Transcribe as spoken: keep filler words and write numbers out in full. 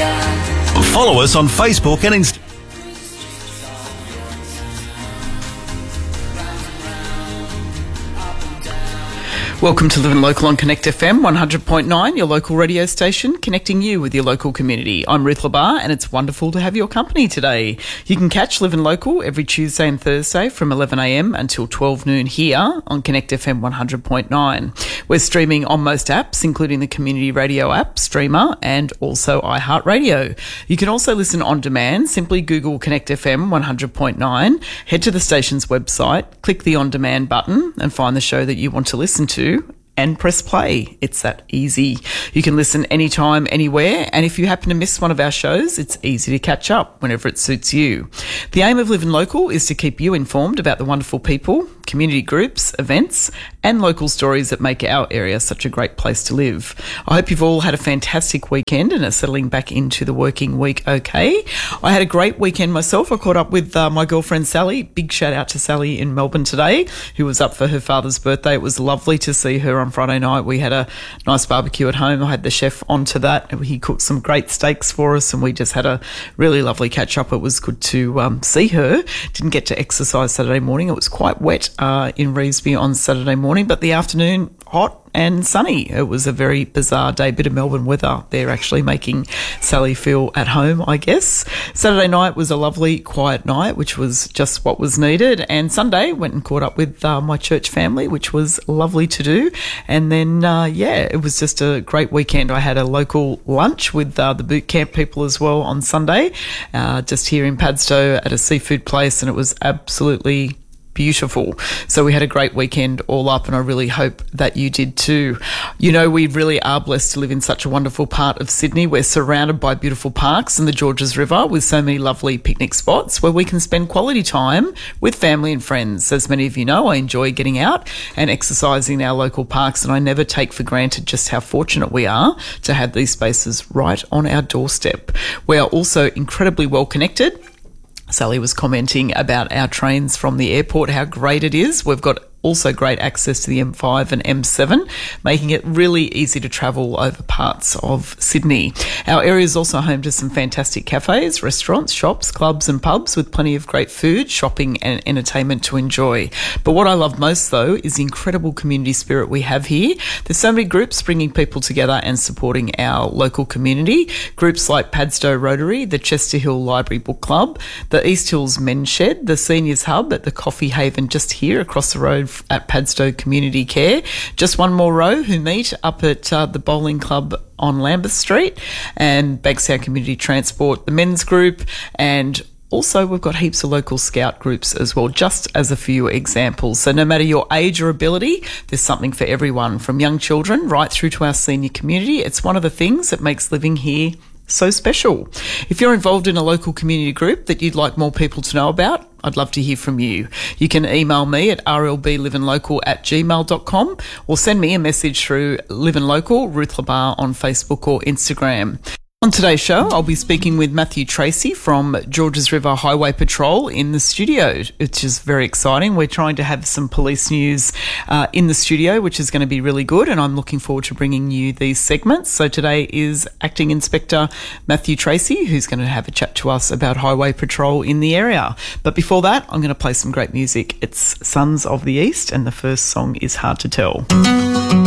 Follow us on Facebook and Instagram. Welcome to Living Local on Connect F M one hundred point nine, your local radio station, connecting you with your local community. I'm Ruth Labar, and it's wonderful to have your company today. You can catch Living Local every Tuesday and Thursday from eleven a m until twelve noon here on Connect F M one hundred point nine. We're streaming on most apps, including the Community Radio app, Streamer, and also iHeartRadio. You can also listen on demand. Simply Google Connect F M one hundred point nine, head to the station's website, click the On Demand button, and find the show that you want to listen to, and press play. It's that easy. You can listen anytime, anywhere, and if you happen to miss one of our shows, it's easy to catch up whenever it suits you. The aim of Living Local is to keep you informed about the wonderful people, community groups, events, and local stories that make our area such a great place to live. I hope you've all had a fantastic weekend and are settling back into the working week okay. I had a great weekend myself. I caught up with uh, my girlfriend Sally. Big shout out to Sally in Melbourne today, who was up for her father's birthday. It was lovely to see her on Friday night. We had a nice barbecue at home. I had the chef onto that. He cooked some great steaks for us, and we just had a really lovely catch up. It was good to um, see her. Didn't get to exercise Saturday morning. It was quite wet uh, in Revesby on Saturday morning, but the afternoon hot and sunny. It was a very bizarre day. Bit of Melbourne weather. They're actually making Sally feel at home, I guess. Saturday night was a lovely, quiet night, which was just what was needed. And Sunday went and caught up with uh, my church family, which was lovely to do. And then, uh, yeah, it was just a great weekend. I had a local lunch with uh, the boot camp people as well on Sunday, uh, just here in Padstow at a seafood place, and it was absolutely beautiful. So we had a great weekend all up, and I really hope that you did too. You know, we really are blessed to live in such a wonderful part of Sydney. We're surrounded by beautiful parks and the Georges River with so many lovely picnic spots where we can spend quality time with family and friends. As many of you know, I enjoy getting out and exercising in our local parks, and I never take for granted just how fortunate we are to have these spaces right on our doorstep. We are also incredibly well connected. Sally was commenting about our trains from the airport, how great it is. We've got also great access to the M five and M seven, making it really easy to travel over parts of Sydney. Our area is also home to some fantastic cafes, restaurants, shops, clubs and pubs with plenty of great food, shopping and entertainment to enjoy. But what I love most, though, is the incredible community spirit we have here. There's so many groups bringing people together and supporting our local community. Groups like Padstow Rotary, the Chester Hill Library Book Club, the East Hills Men's Shed, the Seniors Hub at the Coffee Haven just here across the road at Padstow Community Care. Just one more row who meet up at uh, the Bowling Club on Lambeth Street, and Bankstown Community Transport, the men's group, and also we've got heaps of local scout groups as well, just as a few examples. So no matter your age or ability, there's something for everyone, from young children right through to our senior community. It's one of the things that makes living here so special. If you're involved in a local community group that you'd like more people to know about, I'd love to hear from you. You can email me at r l b living local at gmail dot com or send me a message through Living Local, Ruth Labar on Facebook or Instagram. On today's show, I'll be speaking with Matthew Tracy from Georges River Highway Patrol in the studio, which is very exciting. We're trying to have some police news uh, in the studio, which is going to be really good, and I'm looking forward to bringing you these segments. So today is Acting Inspector Matthew Tracy, who's going to have a chat to us about Highway Patrol in the area. But before that, I'm going to play some great music. It's Sons of the East, and the first song is Hard to Tell.